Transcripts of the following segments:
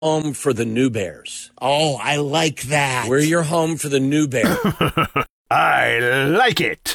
home for the new bears. Oh, I like that. We're your home for the new bear. I like it.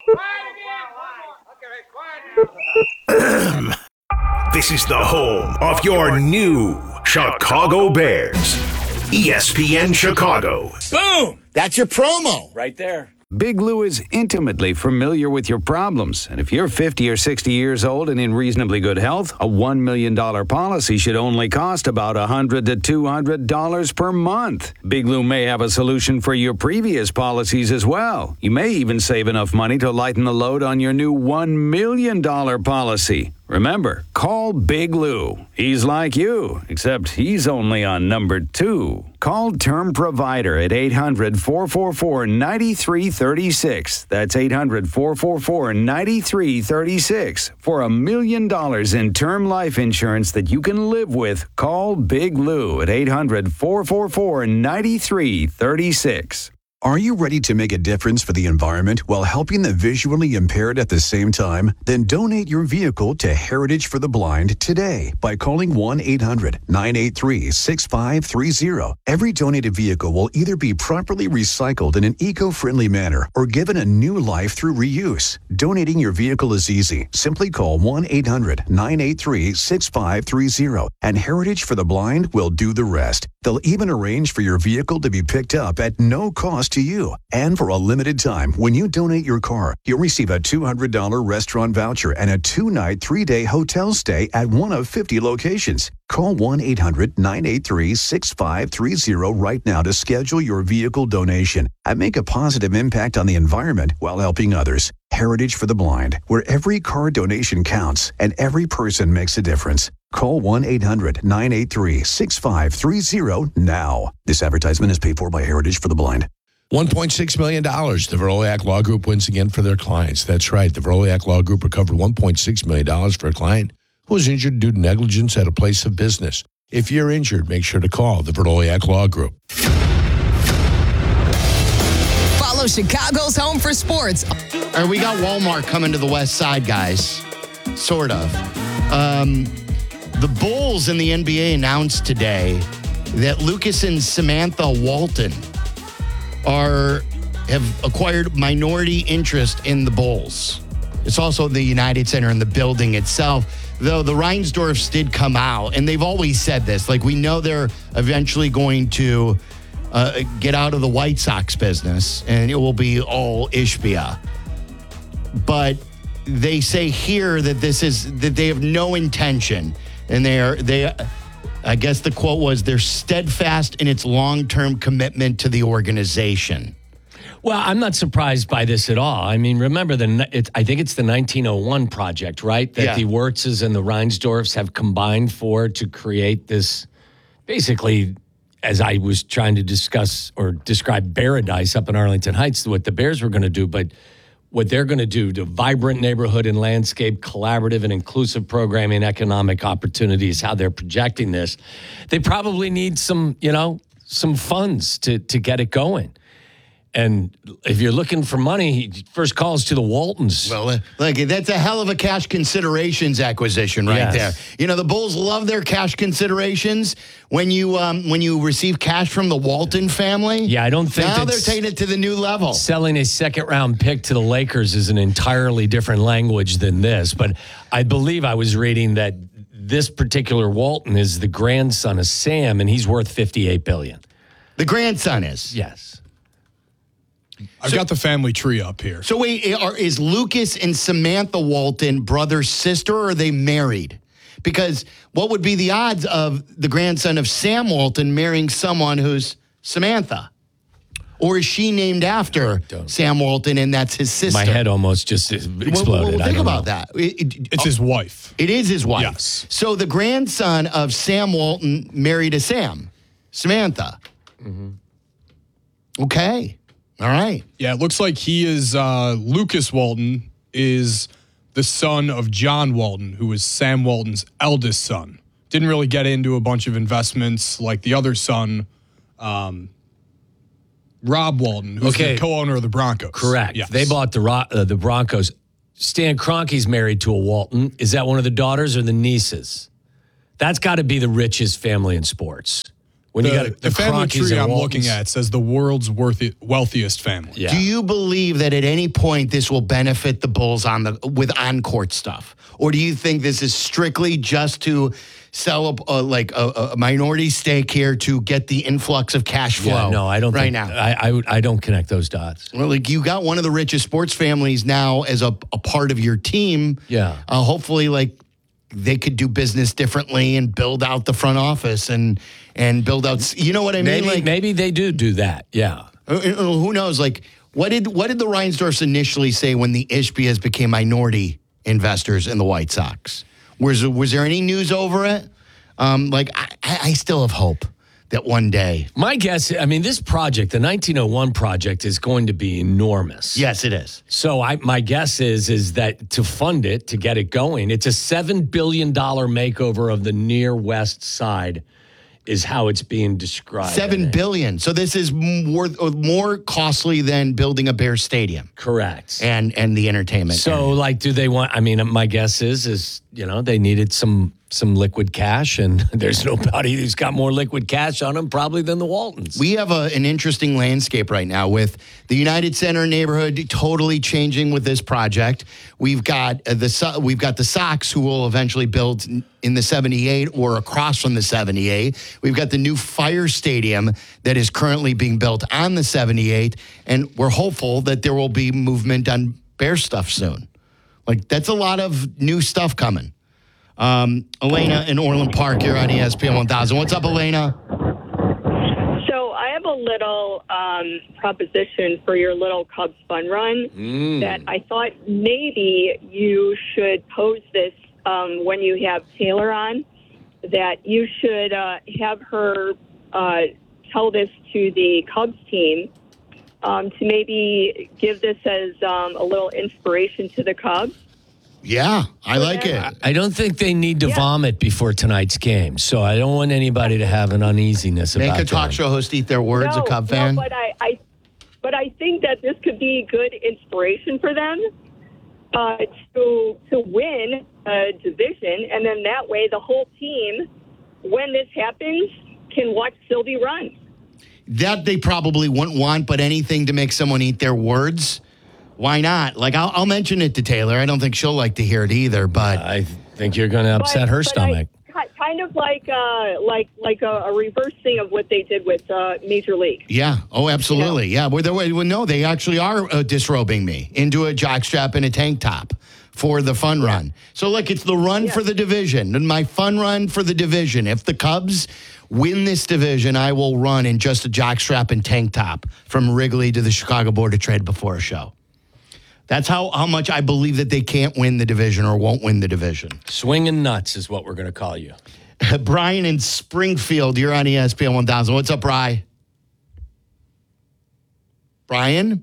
This is the home of your new Chicago Bears. ESPN Chicago. Boom! That's your promo. Right there. Big Lou is intimately familiar with your problems. And if you're 50 or 60 years old and in reasonably good health, a $1 million policy should only cost about $100 to $200 per month. Big Lou may have a solution for your previous policies as well. You may even save enough money to lighten the load on your new $1 million policy. Remember, call Big Lou. He's like you, except he's only on number 2. Call Term Provider at 800-444-9336. That's 800-444-9336. For $1 million in term life insurance that you can live with, call Big Lou at 800-444-9336. Are you ready to make a difference for the environment while helping the visually impaired at the same time? Then donate your vehicle to Heritage for the Blind today by calling 1-800-983-6530. Every donated vehicle will either be properly recycled in an eco-friendly manner or given a new life through reuse. Donating your vehicle is easy. Simply call 1-800-983-6530 and Heritage for the Blind will do the rest. They'll even arrange for your vehicle to be picked up at no cost to you. And for a limited time, when you donate your car, you'll receive a $200 restaurant voucher and a 2-night, 3-day hotel stay at one of 50 locations. Call 1-800-983-6530 right now to schedule your vehicle donation and make a positive impact on the environment while helping others. Heritage for the Blind, where every car donation counts and every person makes a difference. Call 1-800-983-6530 now. This advertisement is paid for by Heritage for the Blind. $1.6 million. The Veroliak Law Group wins again for their clients. That's right. The Veroliak Law Group recovered $1.6 million for a client who was injured due to negligence at a place of business. If you're injured, make sure to call the Veroliak Law Group. Follow Chicago's Home for Sports. All right, we got Walmart coming to the west side, guys. Sort of. The Bulls in the NBA announced today that Lucas and Samantha Walton have acquired minority interest in the Bulls. It's also the United Center and the building itself. Though the Reinsdorfs did come out, and they've always said this, like, we know they're eventually going to get out of the White Sox business, and it will be all Ishbia. But they say here that that they have no intention, and I guess the quote was, they're steadfast in its long-term commitment to the organization. Well, I'm not surprised by this at all. I mean, remember, I think it's the 1901 project, right? That the Wirtzes and the Reinsdorfs have combined for to create this, basically, as I was trying to discuss or describe Paradise up in Arlington Heights, what the Bears were going to do, but what they're going to do to vibrant neighborhood and landscape, collaborative and inclusive programming, economic opportunities, how they're projecting this. They probably need some funds to get it going. And if you're looking for money, first calls to the Waltons. Well, look, that's a hell of a cash considerations acquisition right there. You know, the Bulls love their cash considerations. When you receive cash from the Walton family, I don't think now they're taking it to the new level. Selling a second-round pick to the Lakers is an entirely different language than this. But I believe I was reading that this particular Walton is the grandson of Sam, and he's worth $58 billion. The grandson is? Yes. I've got the family tree up here. So wait, is Lucas and Samantha Walton brother, sister, or are they married? Because what would be the odds of the grandson of Sam Walton marrying someone who's Samantha? Or is she named after Sam Walton and that's his sister? My head almost just exploded. Well, think about that. It's his wife. It is his wife. Yes. So the grandson of Sam Walton married a Samantha. Mm-hmm. Okay. All right. Yeah, it looks like he is, Lucas Walton is the son of John Walton, who was Sam Walton's eldest son. Didn't really get into a bunch of investments like the other son, Rob Walton, who's the co-owner of the Broncos. Correct. Yes. They bought the Broncos. Stan Kroenke's married to a Walton. Is that one of the daughters or the nieces? That's got to be the richest family in sports. When you got the family Cronkies tree and I'm Waltons. looking at says the world's wealthiest family. Yeah. Do you believe that at any point this will benefit the Bulls with on-court stuff? Or do you think this is strictly just to sell a minority stake here to get the influx of cash flow? Yeah, no, I don't. Right think, now, I don't connect those dots. well, like you got one of the richest sports families now as a part of your team. Yeah. Hopefully, like they could do business differently and build out the front office and build out. You know what I mean? Maybe they do that. Yeah. Who knows? Like, what did the Reinsdorfs initially say when the Ishbias became minority investors in the White Sox? Was there any news over it? I still have hope that one day. My guess, I mean, this project, the 1901 project, is going to be enormous. Yes, it is. So my guess is that to fund it, to get it going, it's a $7 billion makeover of the near west side is how it's being described. $7 billion. So this is more costly than building a Bears stadium. Correct. And the entertainment. So, do they want? I mean, my guess is they needed some liquid cash, and there's nobody who's got more liquid cash on them probably than the Waltons. We have an interesting landscape right now with the United Center neighborhood totally changing with this project. We've got the Sox who will eventually build in the 78 or across from the 78. We've got the new Fire Stadium that is currently being built on the 78, and we're hopeful that there will be movement on Bear stuff soon. Like, that's a lot of new stuff coming. Elena in Orland Park here on ESPN 1000. What's up, Elena? So I have a little proposition for your little Cubs fun run that I thought maybe you should pose this when you have Taylor on, that you should have her tell this to the Cubs team to maybe give this as a little inspiration to the Cubs. Yeah, I like it. I don't think they need to vomit before tonight's game, so I don't want anybody to have an uneasiness about it. Make a talk show host eat their words, a Cub fan. No, but I think that this could be good inspiration for them to win a division, and then that way the whole team, when this happens, can watch Sylvie run. That they probably wouldn't want, but anything to make someone eat their words. Why not? Like, I'll mention it to Taylor. I don't think she'll like to hear it either, but I think you're going to upset her stomach. Kind of like a reverse thing of what they did with Major League. Yeah. Oh, absolutely. Yeah. No, they actually are disrobing me into a jockstrap and a tank top for the fun run. So, look, it's the run for the division and my fun run for the division. If the Cubs win this division, I will run in just a jockstrap and tank top from Wrigley to the Chicago Board of Trade before a show. That's how much I believe that they can't win the division or won't win the division. Swinging nuts is what we're going to call you. Brian in Springfield, you're on ESPN 1000. What's up, Brian? Brian?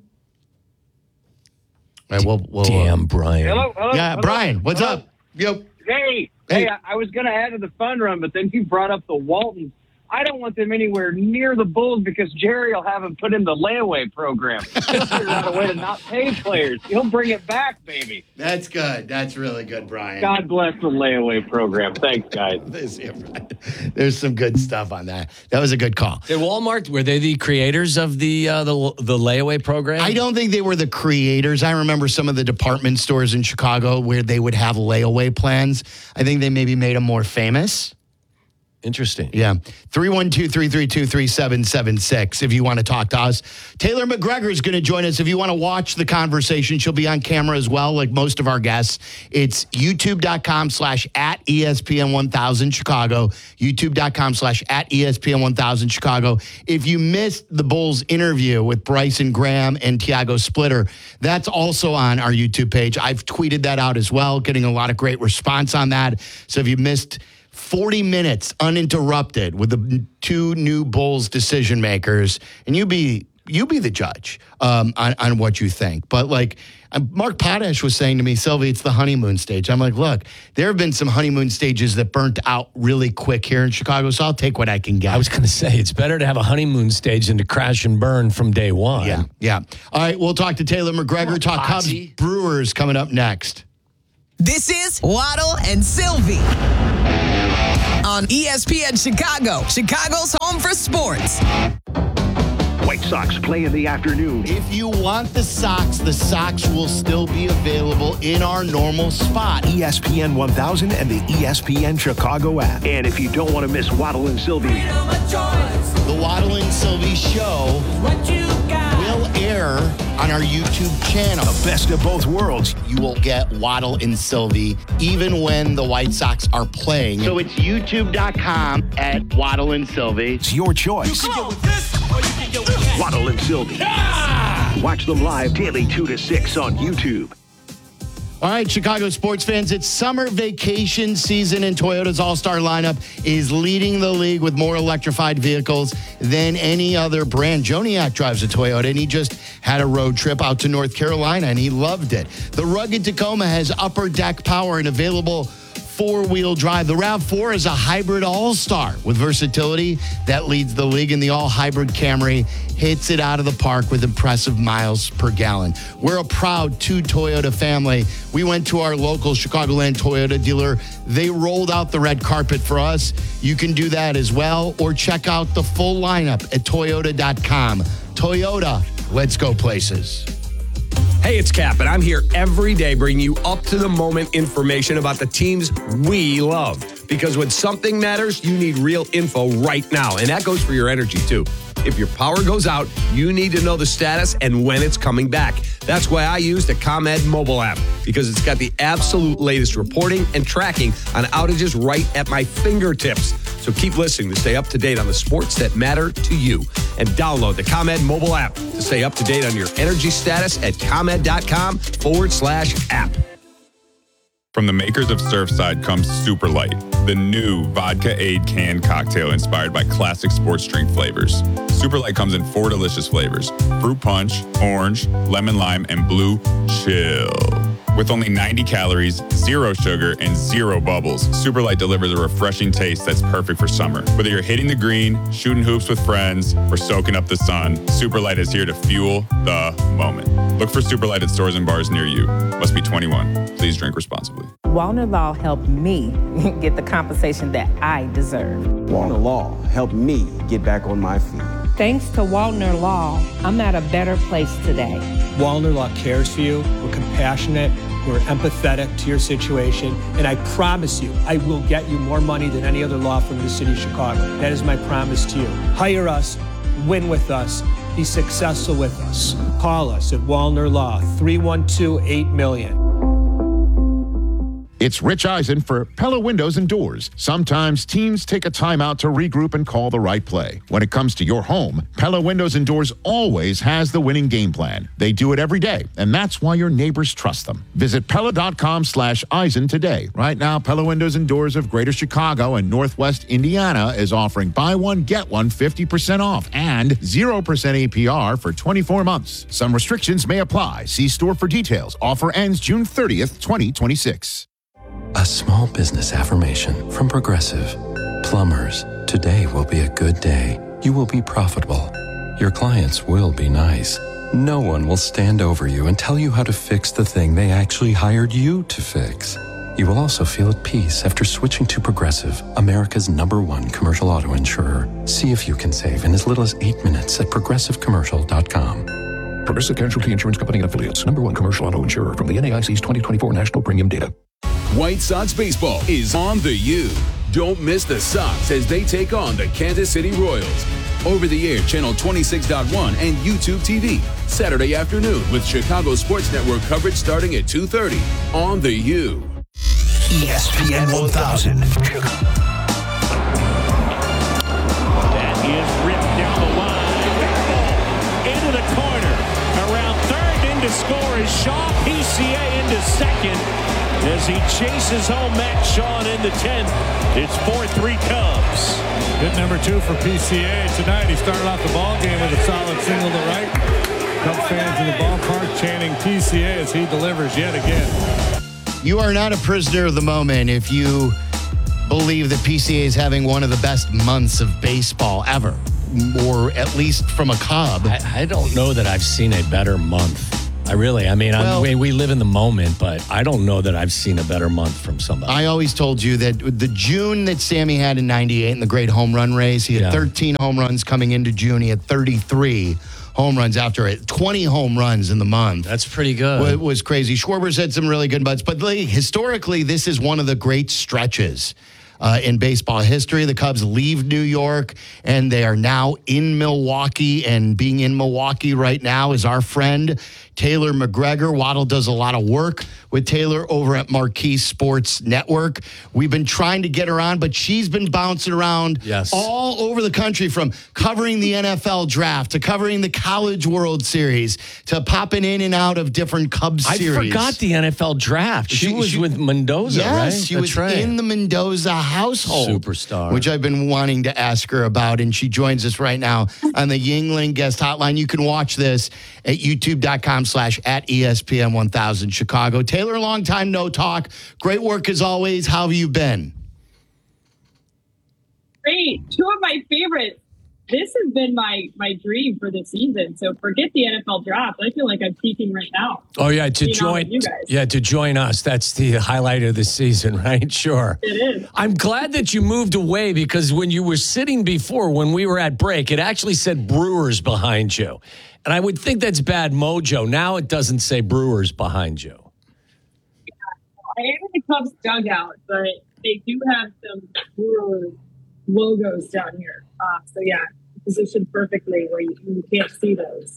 Right, Damn, Brian. Hello? Yeah, hello? Brian, what's up? Yep. Hey, I was going to add to the fun run, but then you brought up the Waltons. I don't want them anywhere near the Bulls because Jerry will have them put in the layaway program. He'll figure out a way to not pay players. He'll bring it back, baby. That's good. That's really good, Brian. God bless the layaway program. Thanks, guys. There's some good stuff on that. That was a good call. Did Walmart, were they the creators of the layaway program? I don't think they were the creators. I remember some of the department stores in Chicago where they would have layaway plans. I think they maybe made them more famous. Interesting. Yeah. 312-332-3776 if you want to talk to us. Taylor McGregor is going to join us. If you want to watch the conversation, she'll be on camera as well, like most of our guests. It's youtube.com/@ESPN1000 Chicago. youtube.com/@ESPN1000 Chicago. If you missed the Bulls interview with Bryson Graham and Tiago Splitter, that's also on our YouTube page. I've tweeted that out as well, getting a lot of great response on that. So if you missed 40 minutes uninterrupted with the two new Bulls decision makers, and you be the judge on what you think. But like Mark Potash was saying to me, Sylvie, it's the honeymoon stage. I'm like, look, there have been some honeymoon stages that burnt out really quick here in Chicago, so I'll take what I can get. I was going to say, it's better to have a honeymoon stage than to crash and burn from day one. Yeah. All right, we'll talk to Taylor McGregor, talk Cubs Brewers coming up next. This is Waddle and Sylvie. on ESPN Chicago, Chicago's home for sports. White Sox play in the afternoon. If you want the Sox will still be available in our normal spot. ESPN 1000 and the ESPN Chicago app. And if you don't want to miss Waddle and Sylvie, The Waddle and Sylvie Show will air on our YouTube channel. the best of both worlds. You will get Waddle and Sylvie even when the White Sox are playing. So it's youtube.com at Waddle and Sylvie. It's your choice. Waddle and Sylvie. Watch them live daily 2 to 6 on YouTube. All right, Chicago sports fans, it's summer vacation season, and Toyota's all-star lineup is leading the league with more electrified vehicles than any other brand. Joniak drives a Toyota, and he just had a road trip out to North Carolina, and he loved it. The rugged Tacoma has upper deck power and available four-wheel drive. The RAV4 is a hybrid all-star with versatility that leads the league, and the all-hybrid Camry hits it out of the park with impressive miles per gallon. We're a proud two Toyota family. We went to our local Chicagoland Toyota dealer. They rolled out the red carpet for us. You can do that as well, or check out the full lineup at toyota.com. Toyota, let's go places. Hey, it's Cap, and I'm here every day bringing you up-to-the-moment information about the teams we love. Because when something matters, you need real info right now, and that goes for your energy, too. If your power goes out, you need to know the status and when it's coming back. That's why I use the ComEd mobile app, because it's got the absolute latest reporting and tracking on outages right at my fingertips. So keep listening to stay up to date on the sports that matter to you. And download the ComEd mobile app to stay up to date on your energy status at ComEd.com/app. From the makers of Surfside comes Super Light, the new vodka-aid canned cocktail inspired by classic sports drink flavors. Super Light comes in 4 delicious flavors: fruit punch, orange, lemon lime, and blue chill. With only 90 calories, 0 sugar, and 0 bubbles, Super Light delivers a refreshing taste that's perfect for summer. Whether you're hitting the green, shooting hoops with friends, or soaking up the sun, Super Light is here to fuel the moment. Look for Super Light at stores and bars near you. Must be 21. Please drink responsibly. Wallner Law helped me get the compensation that I deserve. Wallner Law helped me get back on my feet. Thanks to Wallner Law, I'm at a better place today. Wallner Law cares for you. We're compassionate. We're empathetic to your situation. And I promise you, I will get you more money than any other law firm in the city of Chicago. That is my promise to you. Hire us, win with us, be successful with us. Call us at Wallner Law, 312-8000000. It's Rich Eisen for Pella Windows and Doors. Sometimes teams take a timeout to regroup and call the right play. When it comes to your home, Pella Windows and Doors always has the winning game plan. They do it every day, and that's why your neighbors trust them. Visit Pella.com/Eisen today. Right now, Pella Windows and Doors of Greater Chicago and Northwest Indiana is offering buy one, get one 50% off and 0% APR for 24 months. Some restrictions may apply. See store for details. Offer ends June 30th, 2026. A small business affirmation from Progressive. Plumbers, today will be a good day. You will be profitable. Your clients will be nice. No one will stand over you and tell you how to fix the thing they actually hired you to fix. You will also feel at peace after switching to Progressive, America's #1 commercial auto insurer. See if you can save in as little as 8 minutes at progressivecommercial.com. Progressive Casualty Insurance Company and Affiliates, #1 commercial auto insurer from the NAIC's 2024 National Premium Data. White Sox baseball is on the U. Don't miss the Sox as they take on the Kansas City Royals. Over the air, channel 26.1 and YouTube TV. Saturday afternoon with Chicago Sports Network coverage starting at 2:30 on the U. ESPN 1000. That is ripped down the line. Into the corner. Around third into score is Shaw. PCA into second. As he chases home Matt Shaw in the 10th. It's 4-3 Cubs. Hit number 2 for PCA tonight. He started off the ball game with a solid single to right. Cubs fans in the ballpark chanting PCA as he delivers yet again. You are not a prisoner of the moment if you believe that PCA is having one of the best months of baseball ever, or at least from a Cub. I don't know that I've seen a better month. We live in the moment, but I don't know that I've seen a better month from somebody. I always told you that the June that Sammy had in 98 in the great home run race, he had 13 home runs coming into June. He had 33 home runs after it. 20 home runs in the month. That's pretty good. It was crazy. Schwarber's had some really good butts, but historically, this is one of the great stretches in baseball history. The Cubs leave New York, and they are now in Milwaukee, and being in Milwaukee right now is our friend Taylor McGregor. Waddle does a lot of work with Taylor over at Marquee Sports Network. We've been trying to get her on, but she's been bouncing around all over the country, from covering the NFL draft to covering the College World Series to popping in and out of different Cubs series. I forgot the NFL draft. She was with Mendoza, right? Yes, she was in the Mendoza household. Superstar. Which I've been wanting to ask her about, and she joins us right now on the Yingling Guest Hotline. You can watch this at youtube.com/@ESPN1000 Chicago. Taylor, long time no talk. Great work as always. How have you been? Great. Two of my favorites. This has been my dream for the season. So forget the NFL draft. I feel like I'm peaking right now. Oh yeah, to join us. That's the highlight of the season, right? Sure. It is. I'm glad that you moved away, because when you were sitting before, when we were at break, it actually said Brewers behind you. And I would think that's bad mojo. Now it doesn't say Brewers behind you. I am in the Cubs dugout, but they do have some Brewers logos down here. So yeah, positioned perfectly where you can't see those.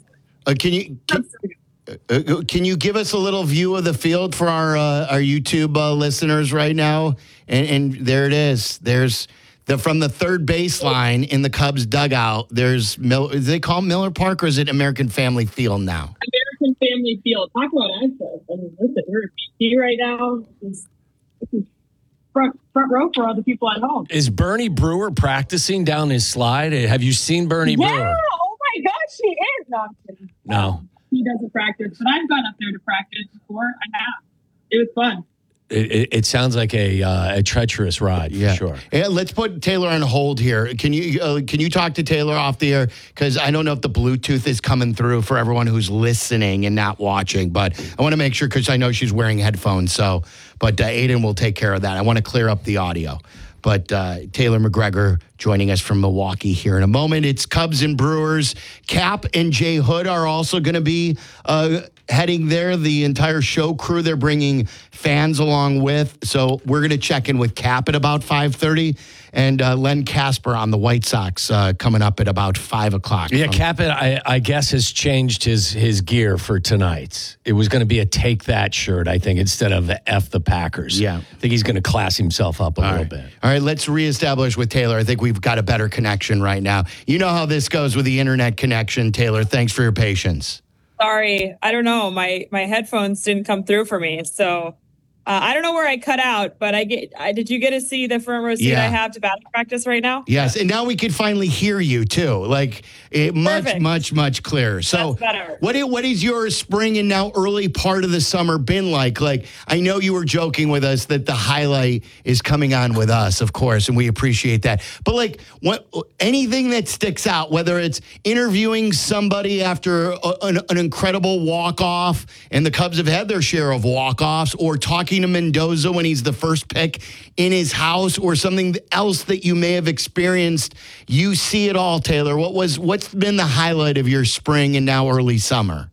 Can you give us a little view of the field for our YouTube listeners right now? And there it is. There's from the third baseline in the Cubs dugout. There's do they call Miller Park, or is it American Family Field now? American Family Field. Talk about access. I mean, listen, we're at BT right now. This is front row for all the people at home. Is Bernie Brewer practicing down his slide? Have you seen Bernie Brewer? Yeah. Oh my gosh, he is. No, I'm kidding. No. He doesn't practice, but I've gone up there to practice before. I have. It was fun. It sounds like a treacherous ride, for sure. Yeah, let's put Taylor on hold here. Can you talk to Taylor off the air? Because I don't know if the Bluetooth is coming through for everyone who's listening and not watching. But I want to make sure, because I know she's wearing headphones. But Aiden will take care of that. I want to clear up the audio. But Taylor McGregor joining us from Milwaukee here in a moment. It's Cubs and Brewers. Cap and Jay Hood are also going to be heading there. The entire show crew, they're bringing fans along with. So we're going to check in with Cap at about 5:30. And Len Casper on the White Sox coming up at about 5 o'clock. Yeah, Cap, I guess, has changed his gear for tonight. It was going to be a Take That shirt, I think, instead of F the Packers. Yeah. I think he's going to class himself up a little bit. All right, let's reestablish with Taylor. I think we've got a better connection right now. You know how this goes with the internet connection, Taylor. Thanks for your patience. Sorry, I don't know. My headphones didn't come through for me, so I don't know where I cut out. But did you get to see the front row seat I have to batting practice right now? Yes, and now we can finally hear you too. Much clearer. So, what is your spring and now early part of the summer been like? Like, I know you were joking with us that the highlight is coming on with us, of course, and we appreciate that. But anything that sticks out, whether it's interviewing somebody after an incredible walk-off, and the Cubs have had their share of walk-offs, or talking to Mendoza when he's the first pick in his house, or something else that you may have experienced. You see it all, Taylor. What's been the highlight of your spring and now early summer?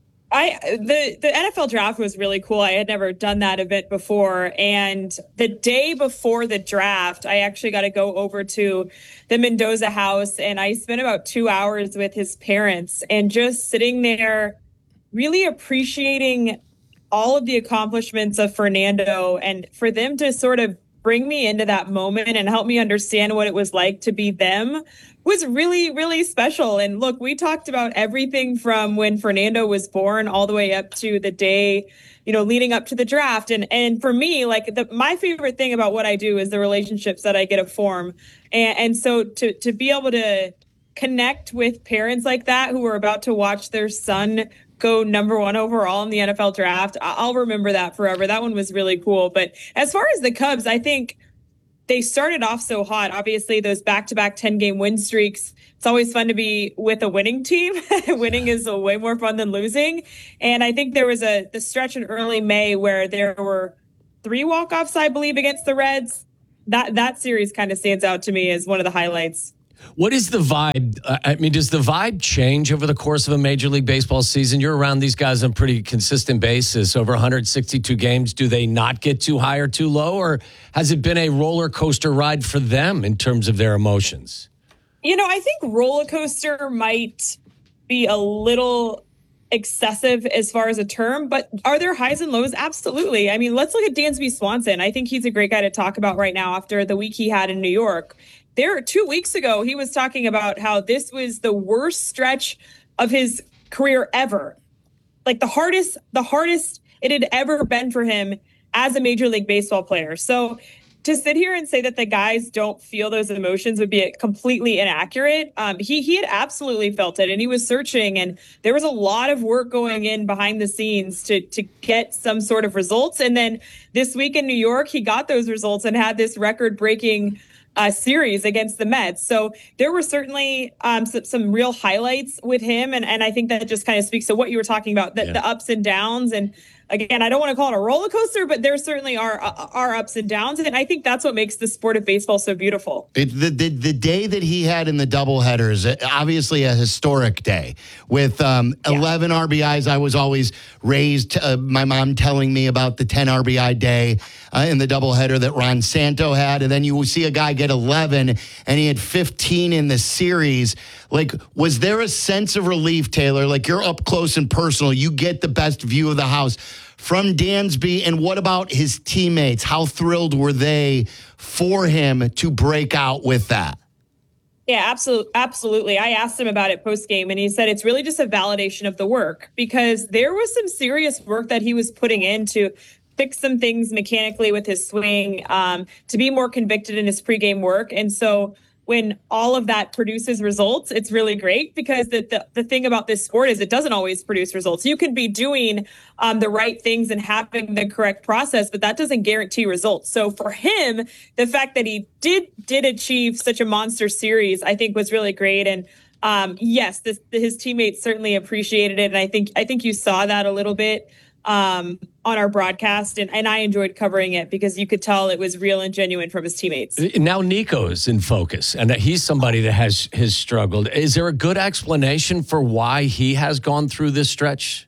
The NFL draft was really cool. I had never done that event before. And the day before the draft, I actually got to go over to the Mendoza house, and I spent about 2 hours with his parents and just sitting there really appreciating all of the accomplishments of Fernando, and for them to sort of bring me into that moment and help me understand what it was like to be them was really, really special. And look, we talked about everything from when Fernando was born all the way up to the day, leading up to the draft. And for me, my favorite thing about what I do is the relationships that I get to form. And so to be able to connect with parents like that who are about to watch their son go number 1 overall in the NFL draft, I'll remember that forever. That one was really cool. But as far as the Cubs, I think they started off so hot. Obviously, those back-to-back 10-game win streaks. It's always fun to be with a winning team. Winning is way more fun than losing. And I think there was the stretch in early May where there were 3 walk-offs, I believe, against the Reds. That series kind of stands out to me as one of the highlights. What is the vibe? I mean, does the vibe change over the course of a Major League Baseball season? You're around these guys on a pretty consistent basis over 162 games. Do they not get too high or too low? Or has it been a roller coaster ride for them in terms of their emotions? I think roller coaster might be a little excessive as far as a term, but are there highs and lows? Absolutely. I mean, let's look at Dansby Swanson. I think he's a great guy to talk about right now after the week he had in New York. 2 weeks ago, he was talking about how this was the worst stretch of his career ever. Like the hardest it had ever been for him as a Major League Baseball player. So to sit here and say that the guys don't feel those emotions would be completely inaccurate. He had absolutely felt it, and he was searching, and there was a lot of work going in behind the scenes to get some sort of results. And then this week in New York, he got those results and had this record-breaking series against the Mets. So there were certainly some real highlights with him. And I think that just kind of speaks to what you were talking about, the ups and downs. And again, I don't want to call it a roller coaster, but there certainly are ups and downs. And I think that's what makes the sport of baseball so beautiful. The day that he had in the doubleheader is obviously a historic day. With 11 RBIs, I was always raised, my mom telling me about the 10 RBI day in the doubleheader that Ron Santo had. And then you will see a guy get 11, and he had 15 in the series. Like, was there a sense of relief, Taylor? Like, you're up close and personal. You get the best view of the house from Dansby. And what about his teammates? How thrilled were they for him to break out with that? Yeah, absolutely. I asked him about it post game, and he said it's really just a validation of the work, because there was some serious work that he was putting in to fix some things mechanically with his swing, to be more convicted in his pregame work. And so when all of that produces results, it's really great, because the thing about this sport is it doesn't always produce results. You can be doing the right things and having the correct process, but that doesn't guarantee results. So for him, the fact that he did achieve such a monster series, I think was really great. And yes, his teammates certainly appreciated it. And I think you saw that a little bit on our broadcast, and I enjoyed covering it because you could tell it was real and genuine from his teammates. Now Nico's in focus, and he's somebody that has struggled. Is there a good explanation for why he has gone through this stretch?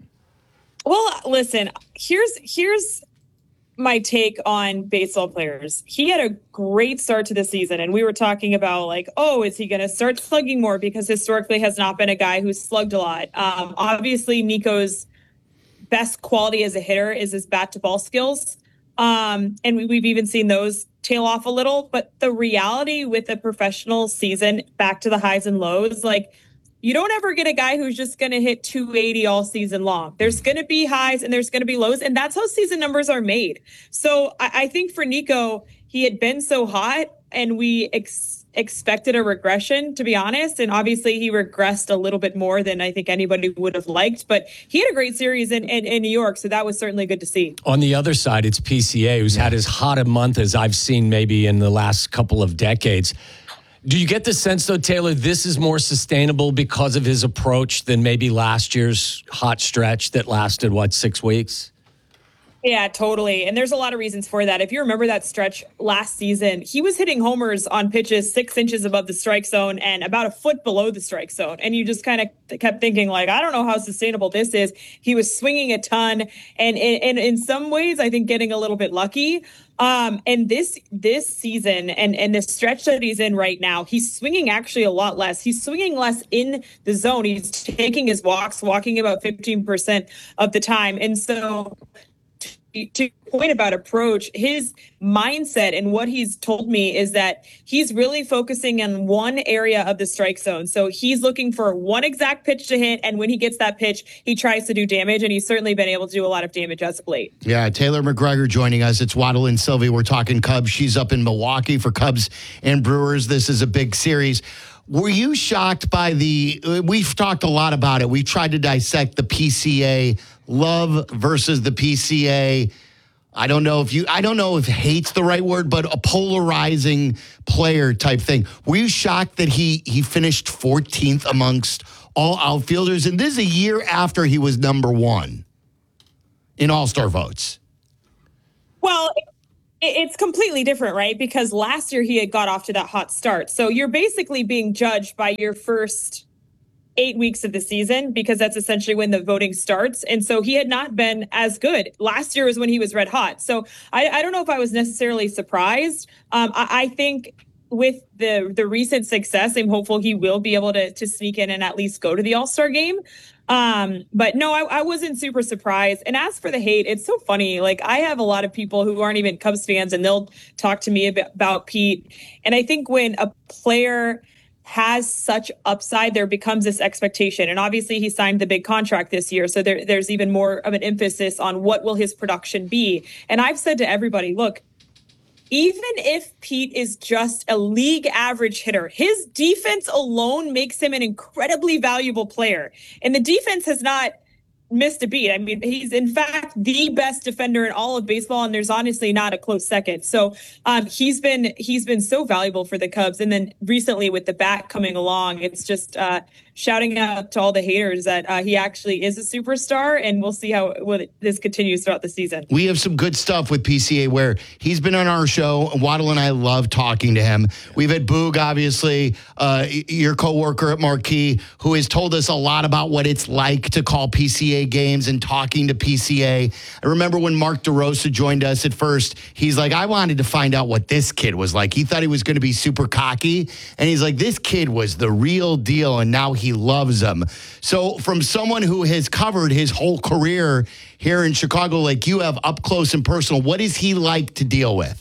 Well, listen, here's my take on baseball players. He had a great start to the season, and we were talking about like, oh, is he going to start slugging more? Because historically has not been a guy who's slugged a lot. Obviously, Nico's best quality as a hitter is his bat to ball skills. And we've even seen those tail off a little. But the reality with a professional season, back to the highs and lows, like you don't ever get a guy who's just going to hit 280 all season long. There's going to be highs and there's going to be lows. And that's how season numbers are made. So I think for Nico, he had been so hot, and we expected a regression, to be honest. And obviously he regressed a little bit more than I think anybody would have liked, but he had a great series in New York. So that was certainly good to see. On the other side, it's PCA, who's had as hot a month as I've seen maybe in the last couple of decades. Do you get the sense, though, Taylor, this is more sustainable because of his approach than maybe last year's hot stretch that lasted, 6 weeks? Yeah, totally. And there's a lot of reasons for that. If you remember that stretch last season, he was hitting homers on pitches 6 inches above the strike zone and about a foot below the strike zone. And you just kind of kept thinking, like, I don't know how sustainable this is. He was swinging a ton. And in some ways, I think getting a little bit lucky. And this season and the stretch that he's in right now, he's swinging actually a lot less. He's swinging less in the zone. He's taking his walks, walking about 15% of the time. And so to your point about approach, his mindset and what he's told me is that he's really focusing on one area of the strike zone. So he's looking for one exact pitch to hit. And when he gets that pitch, he tries to do damage. And he's certainly been able to do a lot of damage as of late. Yeah, Taylor McGregor joining us. It's Waddle and Sylvie. We're talking Cubs. She's up in Milwaukee for Cubs and Brewers. This is a big series. Were you shocked by we've talked a lot about it. We tried to dissect the PCA love versus the PCA I don't know if hate's the right word, but a polarizing player type thing. Were you shocked that he finished 14th amongst all outfielders? And this is a year after he was number one in All-Star votes. Well, it's completely different, right? Because last year he had got off to that hot start. So you're basically being judged by your first 8 weeks of the season, because that's essentially when the voting starts. And so he had not been as good. Last year was when he was red hot. So I don't know if I was necessarily surprised. I think with the recent success, I'm hopeful he will be able to sneak in and at least go to the All-Star game. But no, I wasn't super surprised. And as for the hate, it's so funny. Like, I have a lot of people who aren't even Cubs fans, and they'll talk to me about Pete. And I think when a player has such upside, there becomes this expectation. And obviously he signed the big contract this year. So there's even more of an emphasis on what will his production be. And I've said to everybody, look, even if Pete is just a league average hitter, his defense alone makes him an incredibly valuable player. And the defense has not missed a beat. I mean, he's in fact the best defender in all of baseball, and there's honestly not a close second. So he's been so valuable for the Cubs. And then recently with the bat coming along, it's just shouting out to all the haters that he actually is a superstar, and we'll see how this continues throughout the season. We have some good stuff with PCA where he's been on our show. Waddle and I love talking to him. We've had Boog, obviously, your coworker at Marquee, who has told us a lot about what it's like to call PCA games and talking to PCA. I remember when Mark DeRosa joined us at first, he's like, I wanted to find out what this kid was like. He thought he was going to be super cocky, and he's like, this kid was the real deal, and now he loves him. So from someone who has covered his whole career here in Chicago, like you have up close and personal, what is he like to deal with?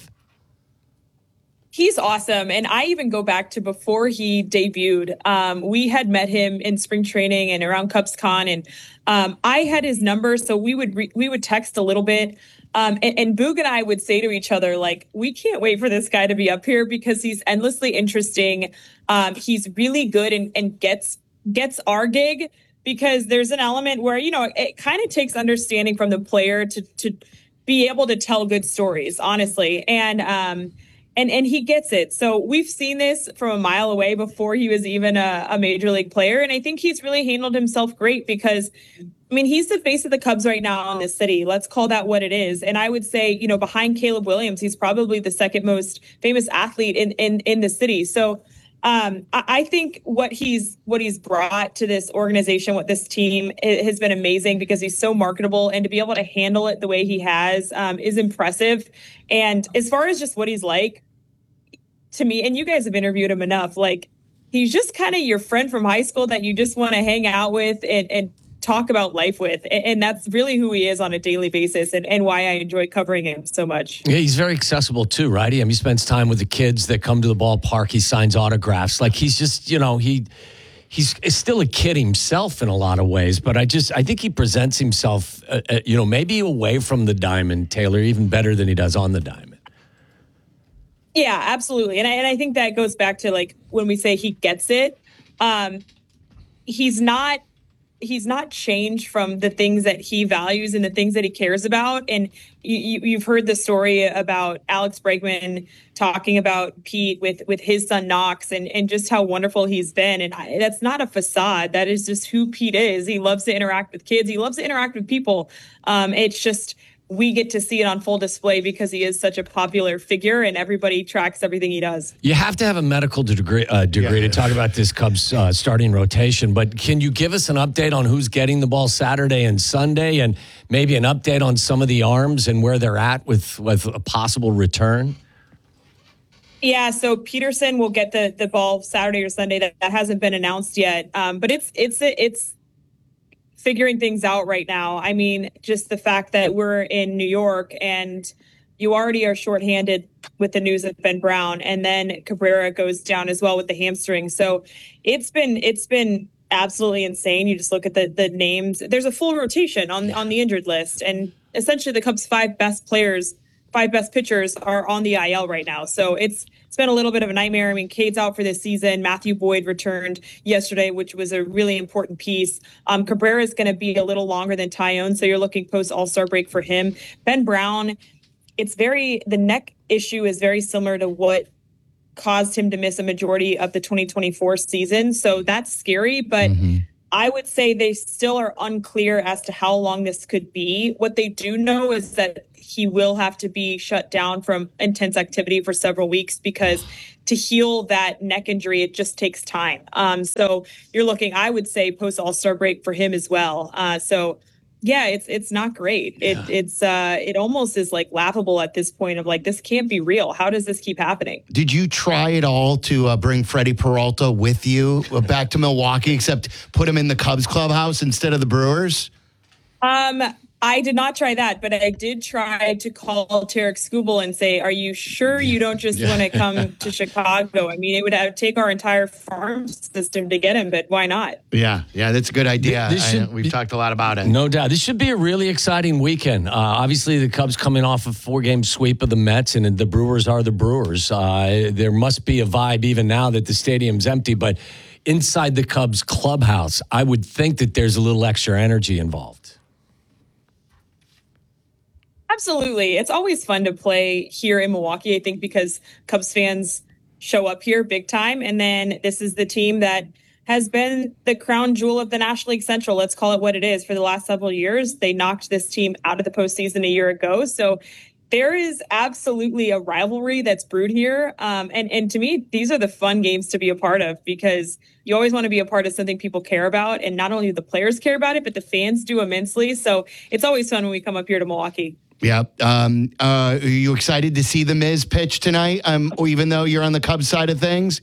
He's awesome. And I even go back to before he debuted. We had met him in spring training and around CubsCon, and I had his number. So we would text a little bit. And Boog and I would say to each other, like, we can't wait for this guy to be up here because he's endlessly interesting. He's really good and gets our gig, because there's an element where, you know, it kind of takes understanding from the player to be able to tell good stories, honestly. And he gets it. So we've seen this from a mile away before he was even a major league player. And I think he's really handled himself great because, I mean, he's the face of the Cubs right now in this city. Let's call that what it is. And I would say, you know, behind Caleb Williams, he's probably the second most famous athlete in the city. So I think what he's brought to this organization, what this team has been amazing, because he's so marketable, and to be able to handle it the way he has is impressive. And as far as just what he's like, to me, and you guys have interviewed him enough, like, he's just kind of your friend from high school that you just want to hang out with and talk about life with. And that's really who he is on a daily basis, and why I enjoy covering him so much. Yeah, he's very accessible too, right? I mean, he spends time with the kids that come to the ballpark. He signs autographs. Like, he's just, you know, he's still a kid himself in a lot of ways, but I think he presents himself, you know, maybe away from the diamond, Taylor, even better than he does on the diamond. Yeah, absolutely. And I think that goes back to, like, when we say he gets it, he's not changed from the things that he values and the things that he cares about. And you've heard the story about Alex Bregman talking about Pete with his son Knox and just how wonderful he's been. And that's not a facade. That is just who Pete is. He loves to interact with kids. He loves to interact with people. It's just, we get to see it on full display because he is such a popular figure and everybody tracks everything he does. You have to have a medical degree to talk about this Cubs starting rotation, but can you give us an update on who's getting the ball Saturday and Sunday, and maybe an update on some of the arms and where they're at with a possible return? Yeah, so Peterson will get the ball Saturday or Sunday. That hasn't been announced yet, but it's figuring things out right now. I mean, just the fact that we're in New York and you already are shorthanded with the news of Ben Brown, and then Cabrera goes down as well with the hamstring. So it's been absolutely insane. You just look at the names. There's a full rotation on the injured list, and essentially the Cubs' five best pitchers are on the IL right now. So it's been a little bit of a nightmare. I mean, Cade's out for this season. Matthew Boyd returned yesterday, which was a really important piece. Cabrera is going to be a little longer than Tyone, so you're looking post All-Star break for him. Ben Brown the neck issue is very similar to what caused him to miss a majority of the 2024 season. So that's scary, but I would say they still are unclear as to how long this could be. What they do know is that he will have to be shut down from intense activity for several weeks because to heal that neck injury, it just takes time. So you're looking, I would say, post All-Star break for him as well. So yeah, it's not great. Yeah. It almost is like laughable at this point of like, this can't be real. How does this keep happening? Did you try at all to bring Freddie Peralta with you back to Milwaukee, except put him in the Cubs clubhouse instead of the Brewers? I did not try that, but I did try to call Tarek Skubal and say, are you sure you don't just want to come to Chicago? I mean, it would take our entire farm system to get him, but why not? Yeah, that's a good idea. We've talked a lot about it. No doubt. This should be a really exciting weekend. Obviously, the Cubs coming off a 4-game sweep of the Mets, and the Brewers are the Brewers. There must be a vibe even now that the stadium's empty, but inside the Cubs clubhouse, I would think that there's a little extra energy involved. Absolutely. It's always fun to play here in Milwaukee, I think, because Cubs fans show up here big time. And then this is the team that has been the crown jewel of the National League Central. Let's call it what it is. For the last several years, they knocked this team out of the postseason a year ago. So there is absolutely a rivalry that's brewed here. And to me, these are the fun games to be a part of because you always want to be a part of something people care about. And not only do the players care about it, but the fans do immensely. So it's always fun when we come up here to Milwaukee. Yeah. Are you excited to see the Miz pitch tonight? Even though you're on the Cubs side of things?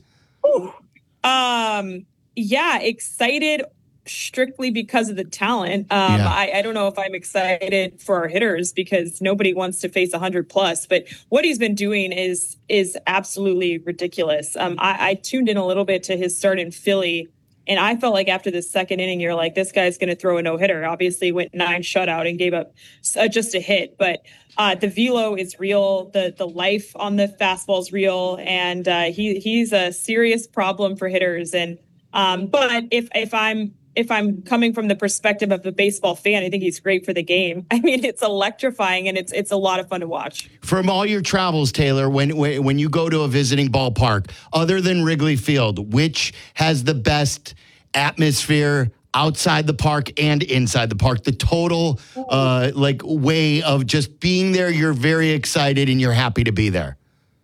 Yeah, excited strictly because of the talent. I don't know if I'm excited for our hitters because nobody wants to face 100 plus, but what he's been doing is absolutely ridiculous. I tuned in a little bit to his start in Philly, and I felt like after the second inning, you're like, this guy's going to throw a no-hitter. Obviously went 9 shutout and gave up just a hit, but the velo is real. The life on the fastball is real, and he's a serious problem for hitters. And but if I'm coming from the perspective of a baseball fan, I think he's great for the game. I mean, it's electrifying and it's a lot of fun to watch. From all your travels, Taylor, when you go to a visiting ballpark, other than Wrigley Field, which has the best atmosphere outside the park and inside the park? The total way of just being there, you're very excited and you're happy to be there.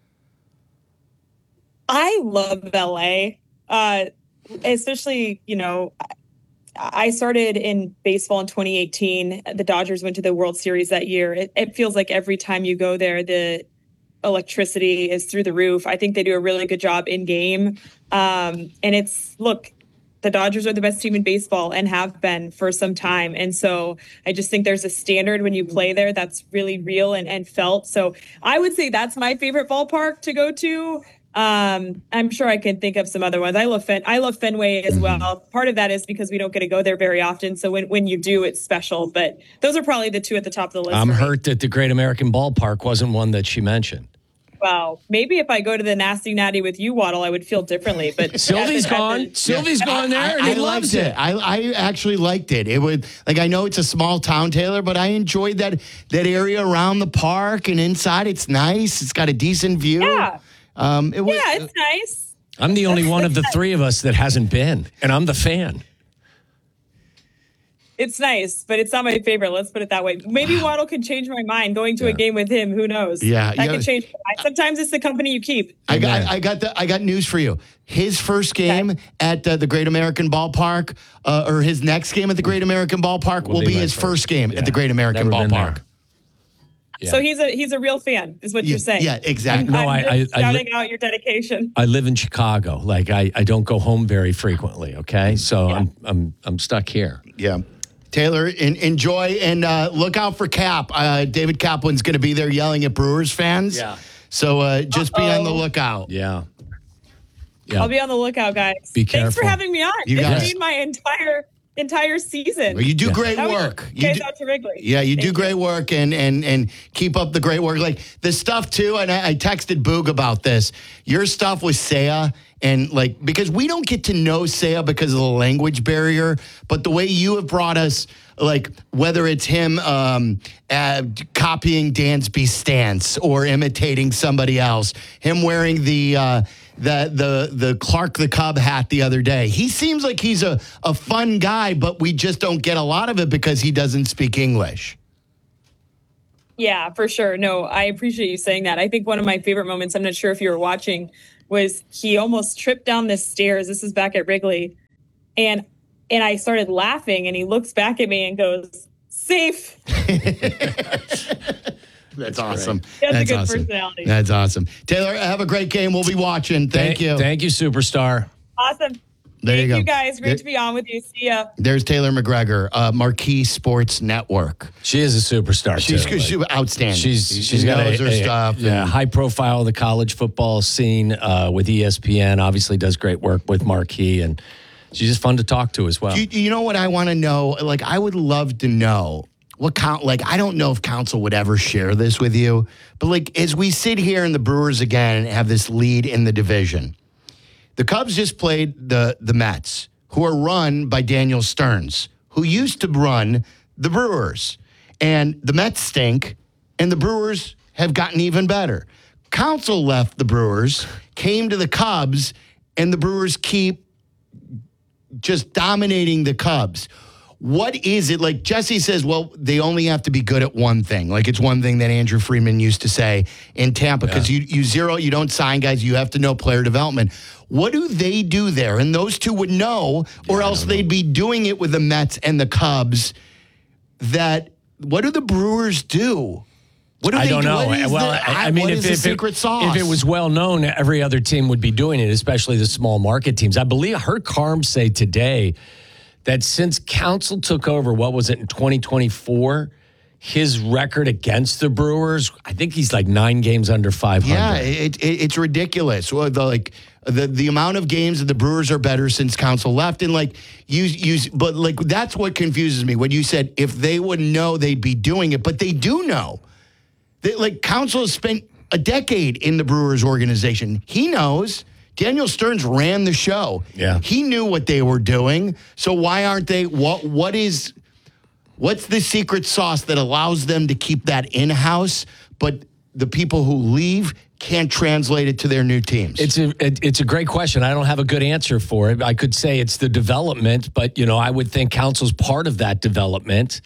I love LA, especially, I started in baseball in 2018. The Dodgers went to the World Series that year. It feels like every time you go there, the electricity is through the roof. I think they do a really good job in game. And the Dodgers are the best team in baseball and have been for some time. And so I just think there's a standard when you play there that's really real and felt. So I would say that's my favorite ballpark to go to. I'm sure I can think of some other ones. I love Fenway as well. Part of that is because we don't get to go there very often. So when you do, it's special. But those are probably the two at the top of the list. I'm hurt that the Great American Ballpark wasn't one that she mentioned. Well, maybe if I go to the Nasty Natty with you, Waddle, I would feel differently. But Sylvie's gone. Sylvie's gone there, and he loves it. I actually liked it. It would I know it's a small town, Taylor, but I enjoyed that area around the park and inside. It's nice. It's got a decent view. Yeah. It's nice. I'm the only one of the three of us that hasn't been, and I'm the fan. It's nice, but it's not my favorite. Let's put it that way. Maybe Waddle can change my mind going to a game with him. Who knows? Yeah, that can change. Sometimes it's the company you keep. I got news for you. His first game at the Great American Ballpark, or his next game at the Great American Ballpark, will be his first game at the Great American Ballpark. Yeah. So he's a real fan, is what you're saying. Yeah, exactly. I'm shouting out your dedication. I live in Chicago. Like I don't go home very frequently. Okay, so I'm stuck here. Yeah. Taylor, enjoy and look out for Cap. David Kaplan's going to be there yelling at Brewers fans. Yeah. So just be on the lookout. Yeah. I'll be on the lookout, guys. Be careful. Thanks for having me on. You This guys made my entire entire season. Well, you do great work. You guys out to Wrigley. Yeah, you do great work and keep up the great work. Like the stuff too, and I texted Boog about this. Your stuff with Seiya, and like, because we don't get to know Seiya because of the language barrier, but the way you have brought us, like whether it's him copying Dansby's stance or imitating somebody else, him wearing the Clark the Cub hat the other day. He seems like he's a fun guy, but we just don't get a lot of it because he doesn't speak English. Yeah, for sure. No, I appreciate you saying that. I think one of my favorite moments, I'm not sure if you were watching, was he almost tripped down the stairs. This is back at Wrigley. And I started laughing, and he looks back at me and goes, "Safe." That's awesome. That's a good awesome. personality. That's awesome. Taylor, have a great game. We'll be watching. Thank you. Thank you, superstar. Awesome. There you Thank go. you guys. Great to be on with you. See ya. There's Taylor McGregor, Marquee Sports Network. She is a superstar. She's outstanding. She's got her stuff. Yeah, high profile of the college football scene with ESPN. Obviously, does great work with Marquee, and she's just fun to talk to as well. You know what I want to know? Like, I would love to know I don't know if Council would ever share this with you, but like, as we sit here in the Brewers again and have this lead in the division, the Cubs just played the Mets, who are run by Daniel Stearns, who used to run the Brewers. And the Mets stink, and the Brewers have gotten even better. Council left the Brewers, came to the Cubs, and the Brewers keep just dominating the Cubs. What is it? Like Jesse says, well, they only have to be good at one thing. Like it's one thing that Andrew Freeman used to say in Tampa, because you don't sign guys, you have to know player development. What do they do there? And those two would know, or else they'd be doing it with the Mets and the Cubs. What do the Brewers do? What do I they don't do? know. I mean, if the secret sauce? If it was well known, every other team would be doing it, especially the small market teams. I believe I heard Carm say today that since Council took over, what was it, in 2024, his record against the Brewers, I think he's like 9 games under 500. Yeah, it's ridiculous. Well, the amount of games that the Brewers are better since Council left, and but that's what confuses me. When you said if they would know, they'd be doing it, but they do know. Council has spent a decade in the Brewers organization. He knows. Daniel Stearns ran the show. Yeah. He knew what they were doing. So why aren't they? What's the secret sauce that allows them to keep that in-house, but the people who leave can't translate it to their new teams? It's a great question. I don't have a good answer for it. I could say it's the development, but I would think Council's part of that development.